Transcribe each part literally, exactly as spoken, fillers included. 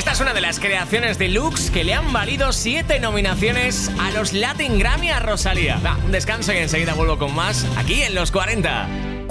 Esta es una de las creaciones deluxe que le han valido siete nominaciones a los Latin Grammy a Rosalía. Va, un descanso y enseguida vuelvo con más aquí en Los cuarenta.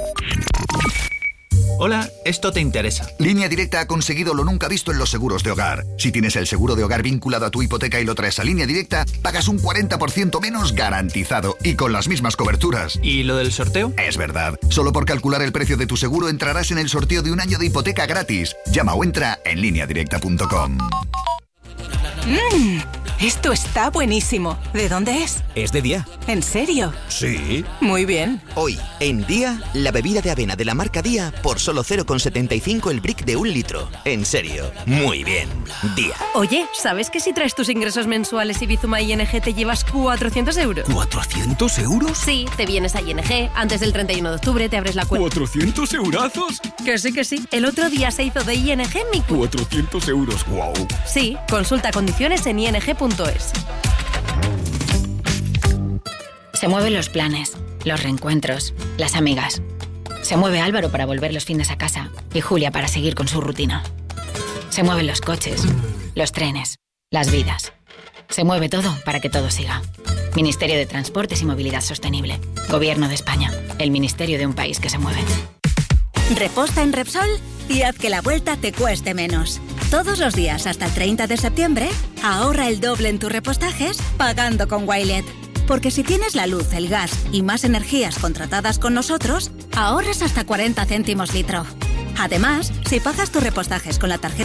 Hola, esto te interesa. Línea Directa ha conseguido lo nunca visto en los seguros de hogar. Si tienes el seguro de hogar vinculado a tu hipoteca y lo traes a Línea Directa, pagas un cuarenta por ciento menos garantizado y con las mismas coberturas. ¿Y lo del sorteo? Es verdad. Solo por calcular el precio de tu seguro entrarás en el sorteo de un año de hipoteca gratis. Llama o entra en línea directa punto com. Mmm, esto está buenísimo. ¿De dónde es? Es de Día. ¿En serio? Sí. Muy bien. Hoy, en Día, la bebida de avena de la marca Día por solo cero coma setenta y cinco el brick de un litro. En serio, muy bien. Día. Oye, ¿sabes que si traes tus ingresos mensuales y Bizuma I N G te llevas cuatrocientos euros? ¿cuatrocientos euros? Sí, te vienes a I N G, antes del treinta y uno de octubre te abres la cuenta. ¿cuatrocientos eurazos? Que sí, que sí. El otro día se hizo de I N G mi cu- cuatrocientos euros, wow. Sí, consulta condiciones en i n g punto es. Se mueven los planes, los reencuentros, las amigas. Se mueve Álvaro para volver los fines a casa y Julia para seguir con su rutina. Se mueven los coches, los trenes, las vidas. Se mueve todo para que todo siga. Ministerio de Transportes y Movilidad Sostenible. Gobierno de España. El ministerio de un país que se mueve. Reposta en Repsol y haz que la vuelta te cueste menos. Todos los días hasta el treinta de septiembre, ahorra el doble en tus repostajes pagando con Wilet. Porque si tienes la luz, el gas y más energías contratadas con nosotros, ahorras hasta cuarenta céntimos litro. Además, si pagas tus repostajes con la tarjeta